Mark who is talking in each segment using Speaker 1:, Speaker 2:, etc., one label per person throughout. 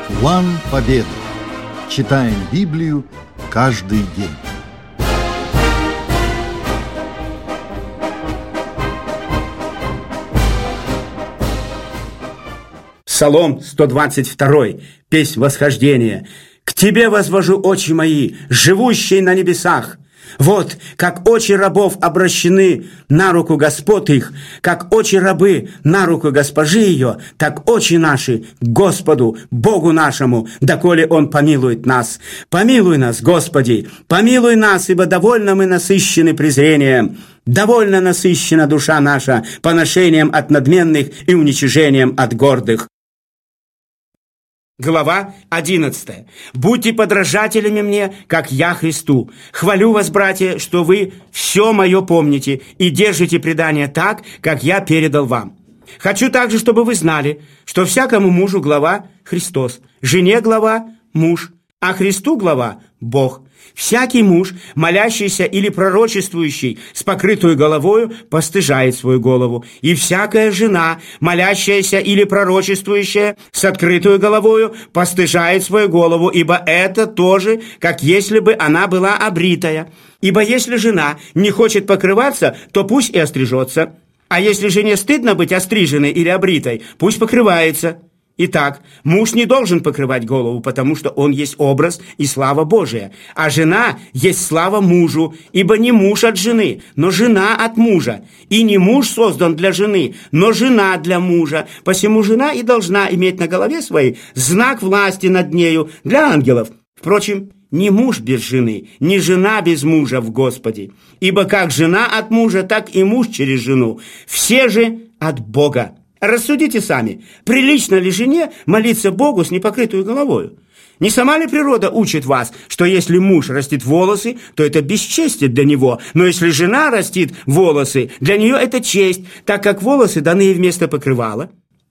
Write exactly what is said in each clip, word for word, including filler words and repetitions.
Speaker 1: План Победы. Читаем Библию каждый день.
Speaker 2: Псалом сто двадцать два, песнь восхождения. «К Тебе возвожу очи мои, живущие на небесах. Вот, как очи рабов обращены на руку господ их, как очи рабы на руку госпожи ее, так очи наши к Господу, Богу нашему, доколе Он помилует нас. Помилуй нас, Господи, помилуй нас, ибо довольно мы насыщены презрением». Довольно насыщена душа наша поношением от надменных и уничижением от гордых. Глава одиннадцатая. «Будьте подражателями мне, как я Христу. Хвалю вас, братья, что вы все мое помните и держите предание так, как я передал вам. Хочу также, чтобы вы знали, что всякому мужу глава Христос, жене глава муж, а Христу глава Бог. Всякий муж, молящийся или пророчествующий с покрытую головою, постыжает свою голову. И всякая жена, молящаяся или пророчествующая с открытую головою, постыжает свою голову, ибо это тоже, как если бы она была обритая. Ибо если жена не хочет покрываться, то пусть и острижется. А если жене стыдно быть остриженной или обритой, пусть покрывается». Итак, муж не должен покрывать голову, потому что он есть образ и слава Божия, а жена есть слава мужу, ибо не муж от жены, но жена от мужа, и не муж создан для жены, но жена для мужа, посему жена и должна иметь на голове своей знак власти над нею для ангелов. Впрочем, не муж без жены, не жена без мужа в Господе, ибо как жена от мужа, так и муж через жену, все же от Бога. Рассудите сами, прилично ли жене молиться Богу с непокрытую головою? Не сама ли природа учит вас, что если муж растит волосы, то это бесчестие для него, но если жена растит волосы, для нее это честь, так как волосы даны вместо покрывала?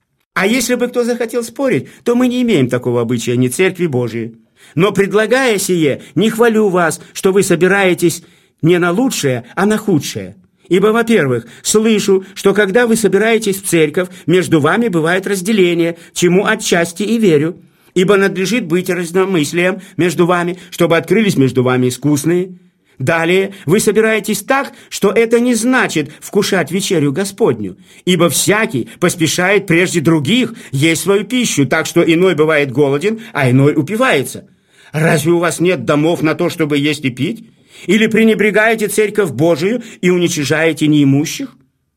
Speaker 2: А если бы кто захотел спорить, то мы не имеем такого обычая ни Церкви Божией. Но предлагая сие, не хвалю вас, что вы собираетесь не на лучшее, а на худшее. Ибо, во-первых, слышу, что когда вы собираетесь в церковь, между вами бывает разделение, чему отчасти и верю. Ибо надлежит быть разномыслием между вами, чтобы открылись между вами искусные. Далее, вы собираетесь так, что это не значит вкушать вечерю Господню. Ибо всякий поспешает прежде других есть свою пищу, так что иной бывает голоден, а иной упивается. Разве у вас нет домов на то, чтобы есть и пить? Или пренебрегаете Церковь Божию и уничижаете неимущих?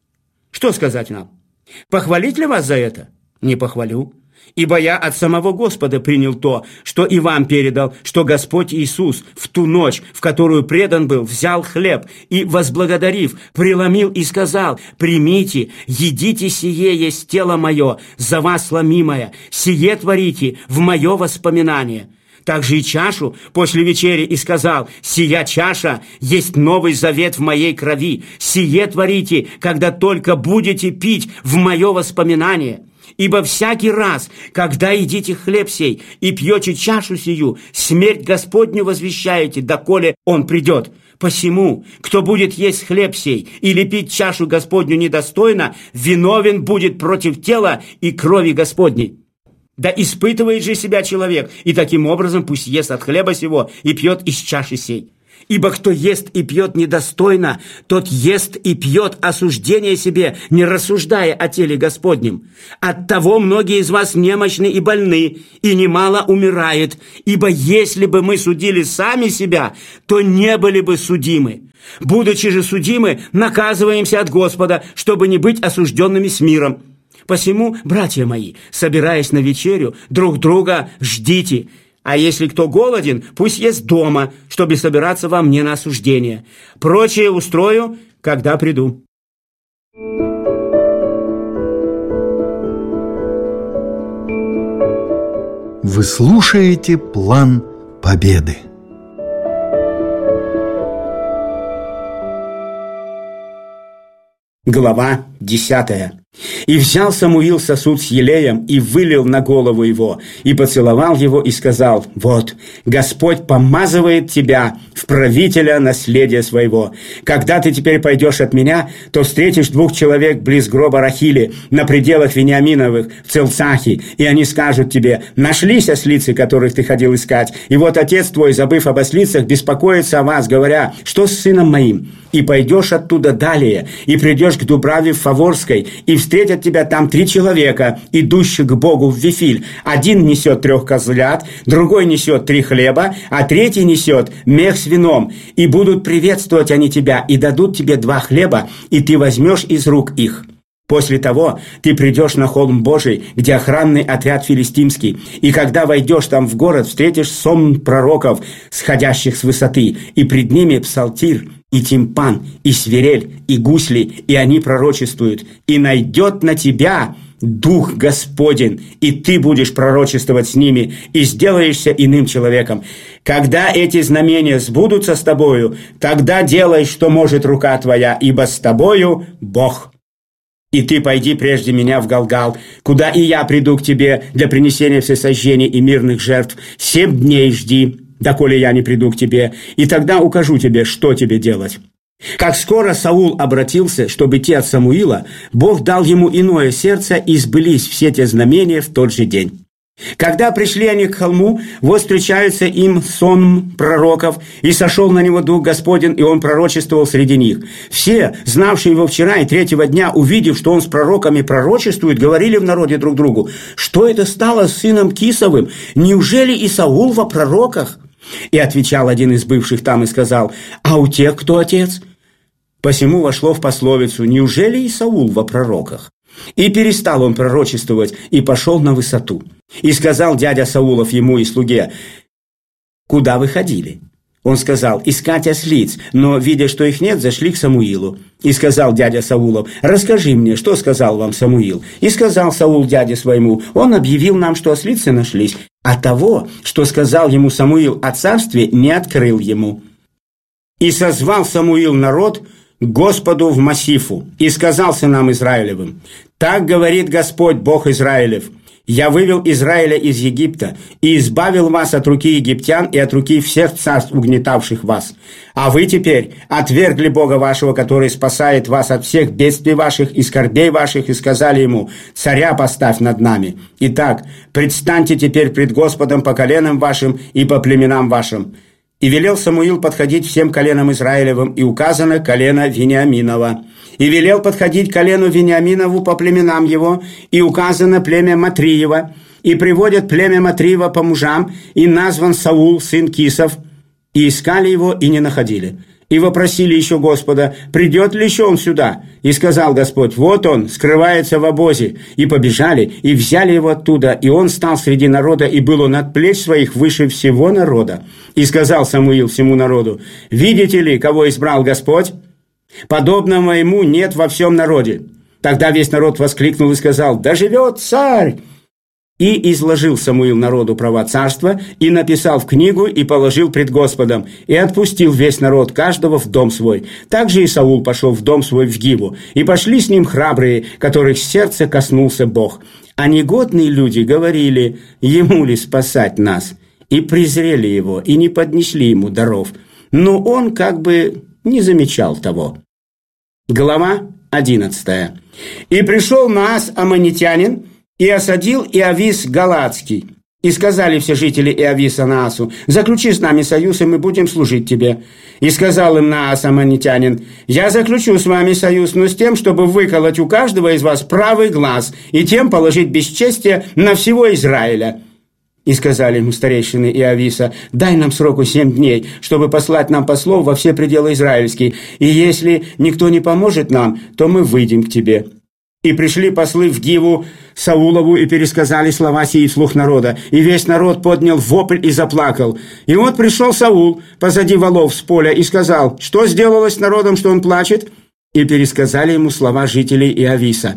Speaker 2: Что сказать нам? Похвалить ли вас за это? Не похвалю. Ибо я от самого Господа принял то, что и вам передал, что Господь Иисус в ту ночь, в которую предан был, взял хлеб и, возблагодарив, преломил и сказал: «Примите, едите, сие есть тело мое, за вас ломимое, сие творите в мое воспоминание». Также и чашу после вечери и сказал: «Сия чаша есть новый завет в моей крови, сие творите, когда только будете пить в мое воспоминание. Ибо всякий раз, когда едите хлеб сей и пьете чашу сию, смерть Господню возвещаете, доколе Он придет. Посему, кто будет есть хлеб сей или пить чашу Господню недостойно, виновен будет против тела и крови Господней. Да испытывает же себя человек, и таким образом пусть ест от хлеба сего и пьет из чаши сей. Ибо кто ест и пьет недостойно, тот ест и пьет осуждение себе, не рассуждая о теле Господнем. Оттого многие из вас немощны и больны, и немало умирает. Ибо если бы мы судили сами себя, то не были бы судимы. Будучи же судимы, наказываемся от Господа, чтобы не быть осужденными с миром. Посему, братья мои, собираясь на вечерю, друг друга ждите. А если кто голоден, пусть ест дома, чтобы собираться вам не на осуждение. Прочее устрою, когда приду».
Speaker 1: Вы слушаете «План Победы».
Speaker 2: Глава десятая. И взял Самуил сосуд с елеем и вылил на голову его, и поцеловал его, и сказал: «Вот, Господь помазывает тебя в правителя наследия своего. Когда ты теперь пойдешь от меня, то встретишь двух человек близ гроба Рахили на пределах Вениаминовых в Целцахе, и они скажут тебе: нашлись ослицы, которых ты ходил искать, и вот отец твой, забыв об ослицах, беспокоится о вас, говоря: что с сыном моим? И пойдешь оттуда далее, и придешь к Дубраве Фаворской, и встретят тебя там три человека, идущих к Богу в Вифиль. Один несет трех козлят, другой несет три хлеба, а третий несет мех с вином. И будут приветствовать они тебя, и дадут тебе два хлеба, и ты возьмешь из рук их. После того ты придешь на холм Божий, где охранный отряд филистимский, и когда войдешь там в город, встретишь сон пророков, сходящих с высоты, и пред ними псалтирь, и тимпан, и свирель, и гусли, и они пророчествуют, и найдет на тебя Дух Господень, и ты будешь пророчествовать с ними, и сделаешься иным человеком. Когда эти знамения сбудутся с тобою, тогда делай, что может рука твоя, ибо с тобою Бог». И ты пойди прежде меня в Галгал, куда и я приду к тебе для принесения всесожжений и мирных жертв. Семь дней жди, доколе я не приду к тебе, и тогда укажу тебе, что тебе делать». Как скоро Саул обратился, чтобы идти от Самуила, Бог дал ему иное сердце, и сбылись все те знамения в тот же день. Когда пришли они к холму, вот встречаются им сон пророков, и сошел на него Дух Господень, и он пророчествовал среди них. Все, знавшие его вчера и третьего дня, увидев, что он с пророками пророчествует, говорили в народе друг другу: «Что это стало с сыном Кисовым? Неужели и Саул во пророках?» И отвечал один из бывших там и сказал: «А у тех кто отец?» Посему вошло в пословицу: «Неужели и Саул во пророках?» И перестал он пророчествовать, и пошел на высоту. И сказал дядя Саулов ему и слуге: «Куда вы ходили?» Он сказал: «Искать ослиц», но, видя, что их нет, зашли к Самуилу. И сказал дядя Саулов: «Расскажи мне, что сказал вам Самуил?» И сказал Саул дяде своему: «Он объявил нам, что ослицы нашлись, а того, что сказал ему Самуил о царстве, не открыл ему». И созвал Самуил народ к Господу в Массифу, и сказал сынам Израилевым: «Так говорит Господь, Бог Израилев: я вывел Израиля из Египта и избавил вас от руки египтян и от руки всех царств, угнетавших вас. А вы теперь отвергли Бога вашего, который спасает вас от всех бедствий ваших и скорбей ваших, и сказали ему: царя поставь над нами. Итак, предстаньте теперь пред Господом по коленам вашим и по племенам вашим». И велел Самуил подходить всем коленам Израилевым, и указано колено Вениаминова. И велел подходить колену Вениаминову по племенам его, и указано племя Матриева. И приводят племя Матриева по мужам, и назван Саул, сын Кисов. И искали его, и не находили. И вопросили еще Господа: придет ли еще он сюда? И сказал Господь: вот он, скрывается в обозе. И побежали, и взяли его оттуда, и он стал среди народа, и был он от плеч своих выше всего народа. И сказал Самуил всему народу: видите ли, кого избрал Господь? Подобного ему нет во всем народе. Тогда весь народ воскликнул и сказал: да живет царь! И изложил Самуил народу права царства, и написал в книгу, и положил пред Господом, и отпустил весь народ, каждого в дом свой. Также и Саул пошел в дом свой в Гиву, и пошли с ним храбрые, которых сердце коснулся Бог. А негодные люди говорили: ему ли спасать нас? И презрели его, и не поднесли ему даров. Но он как бы не замечал того. Глава одиннадцатая. «И пришел Наас Аммонитянин, и осадил Иовис Галаадский. И сказали все жители Иовиса Наасу: заключи с нами союз, и мы будем служить тебе. И сказал им Наас Аммонитянин: я заключу с вами союз, но с тем, чтобы выколоть у каждого из вас правый глаз, и тем положить бесчестие на всего Израиля. И сказали ему старейшины Иовиса: дай нам сроку семь дней, чтобы послать нам послов во все пределы израильские, и если никто не поможет нам, то мы выйдем к тебе. И пришли послы в Гиву Саулову и пересказали слова сии вслух народа. И весь народ поднял вопль и заплакал. И вот пришел Саул позади волов с поля и сказал: что сделалось с народом, что он плачет? И пересказали ему слова жителей Иовиса.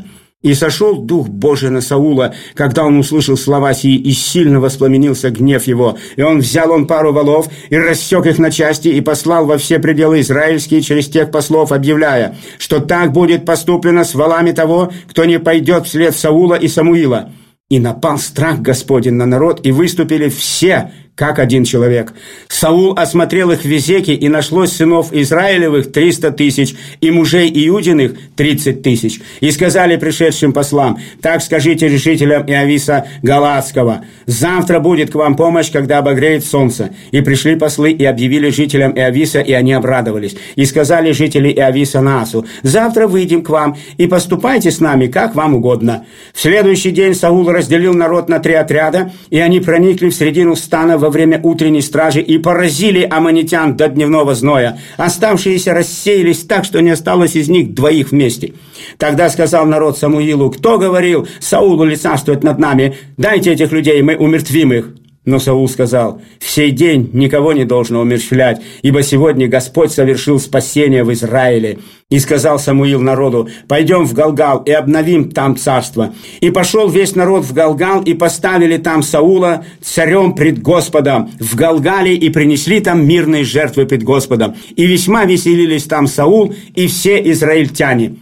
Speaker 2: И сошел Дух Божий на Саула, когда он услышал слова сии, и сильно воспламенился гнев его. И он взял он пару валов, и рассек их на части, и послал во все пределы израильские через тех послов, объявляя, что так будет поступлено с валами того, кто не пойдет вслед Саула и Самуила. И напал страх Господень на народ, и выступили все, как один человек. Саул осмотрел их в Везеке, и нашлось сынов Израилевых триста тысяч, и мужей Иудиных тридцать тысяч. И сказали пришедшим послам: так скажите жителям Иависа Галаадского: завтра будет к вам помощь, когда обогреет солнце. И пришли послы и объявили жителям Иависа, и они обрадовались. И сказали жители Иависа Наасу: завтра выйдем к вам, и поступайте с нами, как вам угодно. В следующий день Саул разделил народ на три отряда, и они проникли в середину стана во время утренней стражи и поразили аммонитян до дневного зноя. Оставшиеся рассеялись так, что не осталось из них двоих вместе. Тогда сказал народ Самуилу: кто говорил Саулу ли царствовать над нами? Дайте этих людей, мы умертвим их. Но Саул сказал: в сей день никого не должно умерщвлять, ибо сегодня Господь совершил спасение в Израиле. И сказал Самуил народу: пойдем в Галгал и обновим там царство. И пошел весь народ в Галгал, и поставили там Саула царем пред Господом в Галгале, и принесли там мирные жертвы пред Господом. И весьма веселились там Саул и все израильтяне.